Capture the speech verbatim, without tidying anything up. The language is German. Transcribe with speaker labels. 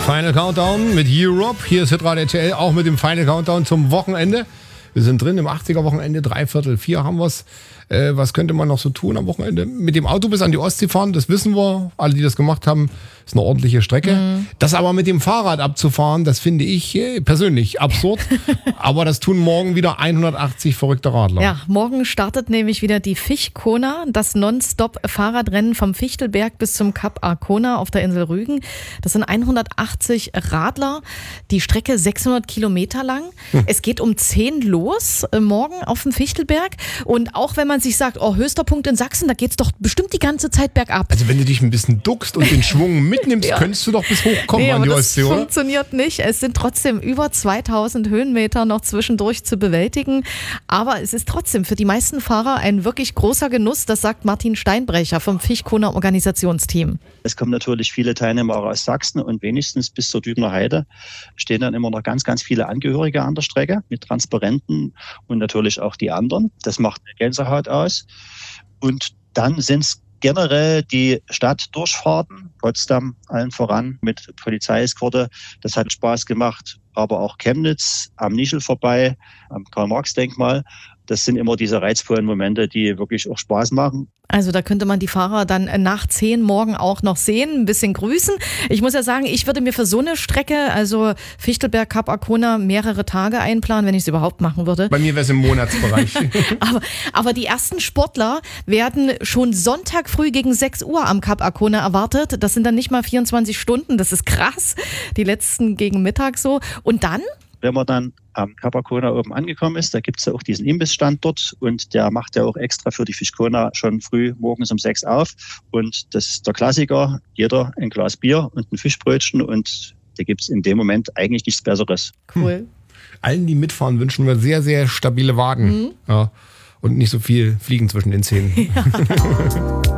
Speaker 1: Final Countdown mit Europe. Hier ist Hitradio R T L, auch mit dem Final Countdown zum Wochenende. Wir sind drin im achtziger-Wochenende, dreiviertel vier haben wir es. Äh, was könnte man noch so tun am Wochenende? Mit dem Auto bis an die Ostsee fahren, das wissen wir. Alle, die das gemacht haben, ist eine ordentliche Strecke. Mhm. Das aber mit dem Fahrrad abzufahren, das finde ich äh, persönlich absurd. Aber das tun morgen wieder hundertachtzig verrückte Radler.
Speaker 2: Ja, morgen startet nämlich wieder die Fichtkona, das Non-Stop-Fahrradrennen vom Fichtelberg bis zum Kap Arkona auf der Insel Rügen. Das sind hundertachtzig Radler, die Strecke sechshundert Kilometer lang. Hm. Es geht um zehn los äh, morgen auf dem Fichtelberg. Und auch wenn man sich sagt, oh, höchster Punkt in Sachsen, da geht's doch bestimmt die ganze Zeit bergab.
Speaker 1: Also wenn du dich ein bisschen duckst und den Schwung mitnimmst, ja. könntest du doch bis hochkommen
Speaker 2: nee,
Speaker 1: an die
Speaker 2: aber
Speaker 1: Ostsee,
Speaker 2: das
Speaker 1: oder?
Speaker 2: Funktioniert nicht. Es sind trotzdem über zweitausend Höhenmeter noch zwischendurch zu bewältigen. Aber es ist trotzdem für die meisten Fahrer ein wirklich großer Genuss. Das sagt Martin Steinbrecher vom Fichtkona Organisationsteam.
Speaker 3: Es kommen natürlich viele Teilnehmer aus Sachsen und wenigstens bis zur Dübener Heide stehen dann immer noch ganz, ganz viele Angehörige an der Strecke mit Transparenten und natürlich auch die anderen. Das macht eine Gänsehaut aus. Und dann sind es generell die Stadtdurchfahrten, Potsdam allen voran mit Polizeieskorte. Das hat Spaß gemacht, aber auch Chemnitz am Nischel vorbei, am Karl-Marx-Denkmal. Das sind immer diese reizvollen Momente, die wirklich auch Spaß machen.
Speaker 2: Also da könnte man die Fahrer dann nach zehn morgen auch noch sehen, ein bisschen grüßen. Ich muss ja sagen, ich würde mir für so eine Strecke, also Fichtelberg, Kap Arkona, mehrere Tage einplanen, wenn ich es überhaupt machen würde.
Speaker 1: Bei mir wäre es im Monatsbereich.
Speaker 2: aber, aber die ersten Sportler werden schon Sonntag früh gegen sechs Uhr am Kap Arkona erwartet. Das sind dann nicht mal vierundzwanzig Stunden, das ist krass. Die letzten gegen Mittag so. Und dann?
Speaker 3: Wenn man dann am Kap Arkona oben angekommen ist, da gibt es ja auch diesen Imbissstand dort und der macht ja auch extra für die Fichtkona schon früh morgens um sechs auf. Und das ist der Klassiker, jeder ein Glas Bier und ein Fischbrötchen und da gibt es in dem Moment eigentlich nichts Besseres.
Speaker 2: Cool.
Speaker 1: Hm. Allen, die mitfahren, wünschen wir sehr, sehr stabile Wagen. Mhm. Ja. Und nicht so viel Fliegen zwischen den Zähnen. Ja.